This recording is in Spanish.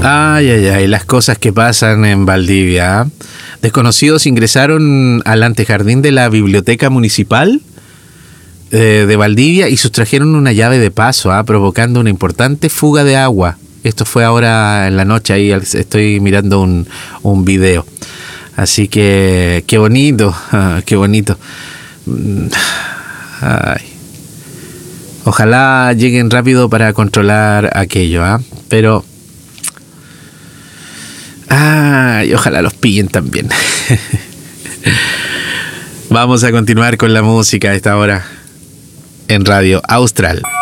Ay, ay, ay, las cosas que pasan en Valdivia. ¿Ah? Desconocidos ingresaron al antejardín de la biblioteca municipal de Valdivia y sustrajeron una llave de paso, provocando una importante fuga de agua. Esto fue ahora en la noche, ahí estoy mirando un video. Así que, qué bonito, qué bonito. Ay. Ojalá lleguen rápido para controlar aquello, pero... y ojalá los pillen también. Vamos a continuar con la música a esta hora en Radio Austral.